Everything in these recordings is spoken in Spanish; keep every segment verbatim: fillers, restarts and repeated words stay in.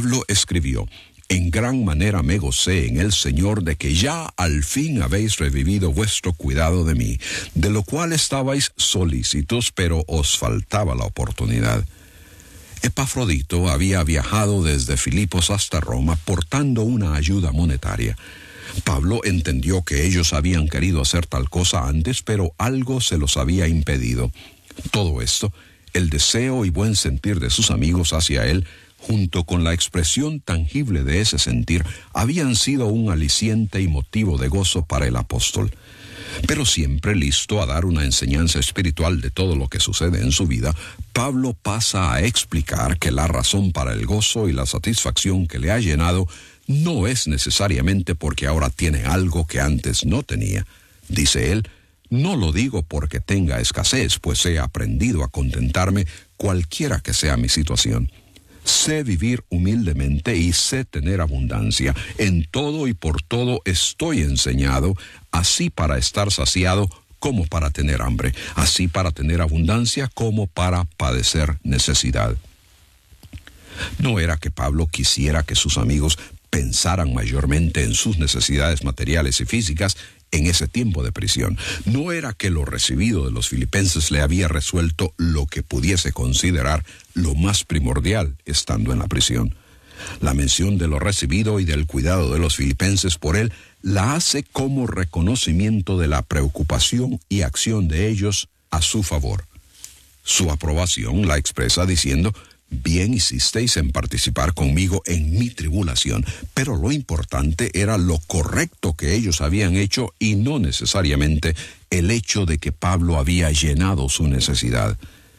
Pablo escribió: En gran manera me gocé en el Señor de que ya al fin habéis revivido vuestro cuidado de mí, de lo cual estabais solícitos, pero os faltaba la oportunidad. Epafrodito había viajado desde Filipos hasta Roma portando una ayuda monetaria. Pablo entendió que ellos habían querido hacer tal cosa antes, pero algo se los había impedido. Todo esto, el deseo y buen sentir de sus amigos hacia él, junto con la expresión tangible de ese sentir, habían sido un aliciente y motivo de gozo para el apóstol. Pero siempre listo a dar una enseñanza espiritual de todo lo que sucede en su vida, Pablo pasa a explicar que la razón para el gozo y la satisfacción que le ha llenado no es necesariamente porque ahora tiene algo que antes no tenía. Dice él: no lo digo porque tenga escasez, pues he aprendido a contentarme cualquiera que sea mi situación. Sé vivir humildemente y sé tener abundancia. En todo y por todo estoy enseñado, así para estar saciado como para tener hambre, así para tener abundancia como para padecer necesidad. No era que Pablo quisiera que sus amigos pensaran mayormente en sus necesidades materiales y físicas en ese tiempo de prisión. No era que lo recibido de los filipenses le había resuelto lo que pudiese considerar lo más primordial estando en la prisión. La mención de lo recibido y del cuidado de los filipenses por él la hace como reconocimiento de la preocupación y acción de ellos a su favor. Su aprobación la expresa diciendo: bien hicisteis en participar conmigo en mi tribulación, pero lo importante era lo correcto que ellos habían hecho y no necesariamente el hecho de que Pablo había llenado su necesidad.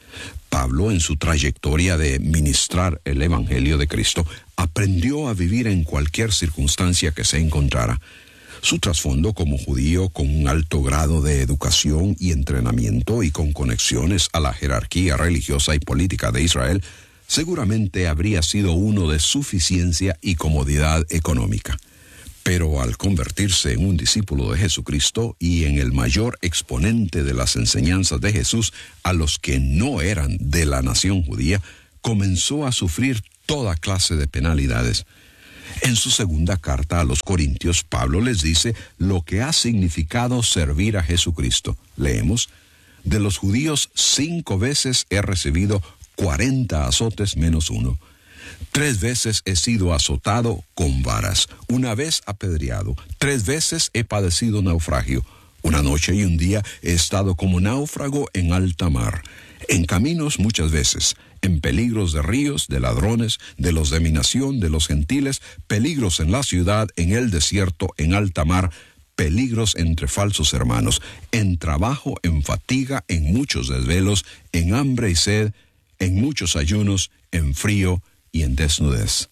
Pablo, en su trayectoria de ministrar el Evangelio de Cristo, aprendió a vivir en cualquier circunstancia que se encontrara. Su trasfondo como judío, con un alto grado de educación y entrenamiento y con conexiones a la jerarquía religiosa y política de Israel, seguramente habría sido uno de suficiencia y comodidad económica. Pero al convertirse en un discípulo de Jesucristo y en el mayor exponente de las enseñanzas de Jesús a los que no eran de la nación judía, comenzó a sufrir toda clase de penalidades. En su segunda carta a los Corintios, Pablo les dice lo que ha significado servir a Jesucristo. Leemos: de los judíos cinco veces he recibido cuarenta azotes menos uno. Tres veces he sido azotado con varas, una vez apedreado, tres veces he padecido naufragio. Una noche y un día he estado como náufrago en alta mar, en caminos muchas veces, en peligros de ríos, de ladrones, de los de mi nación, de los gentiles, peligros en la ciudad, en el desierto, en alta mar, peligros entre falsos hermanos, en trabajo, en fatiga, en muchos desvelos, en hambre y sed, en muchos ayunos, en frío y en desnudez.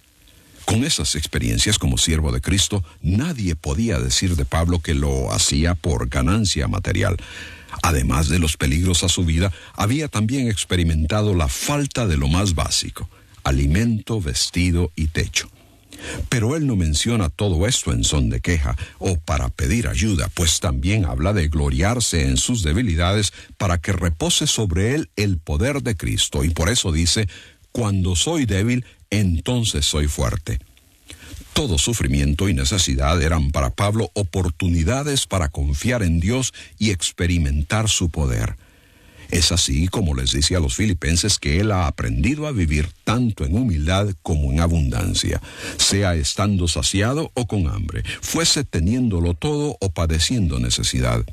Con esas experiencias como siervo de Cristo, nadie podía decir de Pablo que lo hacía por ganancia material. Además de los peligros a su vida, había también experimentado la falta de lo más básico: alimento, vestido y techo. Pero él no menciona todo esto en son de queja o para pedir ayuda, pues también habla de gloriarse en sus debilidades para que repose sobre él el poder de Cristo, y por eso dice: cuando soy débil, entonces soy fuerte. Todo sufrimiento y necesidad eran para Pablo oportunidades para confiar en Dios y experimentar su poder. Es así como les dice a los filipenses que él ha aprendido a vivir tanto en humildad como en abundancia, sea estando saciado o con hambre, fuese teniéndolo todo o padeciendo necesidad.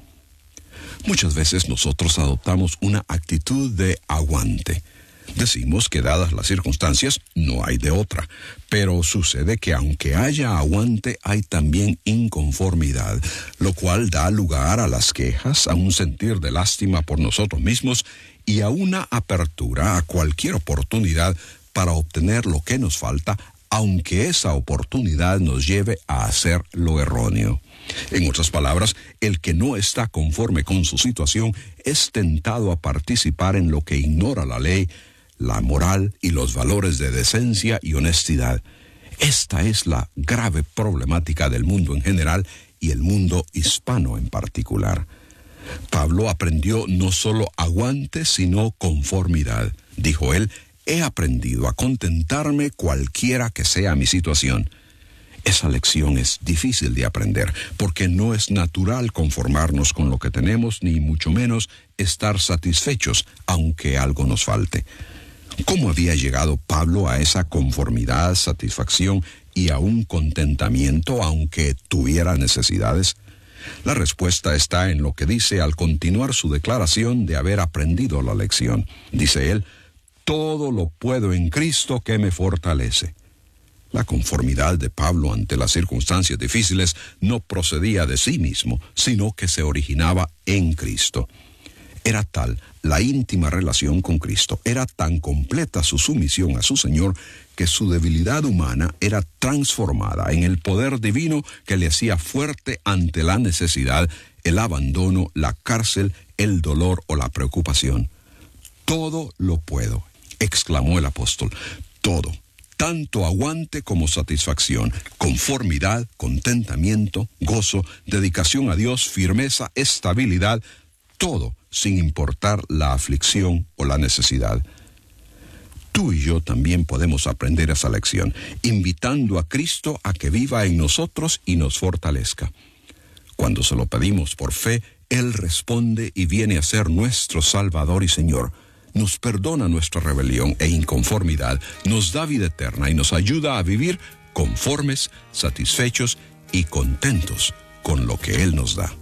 Muchas veces nosotros adoptamos una actitud de aguante. Decimos que dadas las circunstancias no hay de otra, pero sucede que aunque haya aguante hay también inconformidad, lo cual da lugar a las quejas, a un sentir de lástima por nosotros mismos y a una apertura a cualquier oportunidad para obtener lo que nos falta, aunque esa oportunidad nos lleve a hacer lo erróneo. En otras palabras, el que no está conforme con su situación es tentado a participar en lo que ignora la ley, la moral y los valores de decencia y honestidad. Esta es la grave problemática del mundo en general y el mundo hispano en particular. Pablo aprendió no solo aguante, sino conformidad. Dijo él: he aprendido a contentarme cualquiera que sea mi situación. Esa lección es difícil de aprender, porque no es natural conformarnos con lo que tenemos, ni mucho menos estar satisfechos, aunque algo nos falte. ¿Cómo había llegado Pablo a esa conformidad, satisfacción y a un contentamiento, aunque tuviera necesidades? La respuesta está en lo que dice al continuar su declaración de haber aprendido la lección. Dice él, todo lo puedo en Cristo que me fortalece. La conformidad de Pablo ante las circunstancias difíciles no procedía de sí mismo, sino que se originaba en Cristo. Era tal la íntima relación con Cristo, era tan completa su sumisión a su Señor, que su debilidad humana era transformada en el poder divino que le hacía fuerte ante la necesidad, el abandono, la cárcel, el dolor o la preocupación. Todo lo puedo, exclamó el apóstol, todo. Tanto aguante como satisfacción, conformidad, contentamiento, gozo, dedicación a Dios, firmeza, estabilidad, todo sin importar la aflicción o la necesidad. Tú y yo también podemos aprender esa lección, invitando a Cristo a que viva en nosotros y nos fortalezca. Cuando se lo pedimos por fe, Él responde y viene a ser nuestro Salvador y Señor. Nos perdona nuestra rebelión e inconformidad, nos da vida eterna y nos ayuda a vivir conformes, satisfechos y contentos con lo que Él nos da.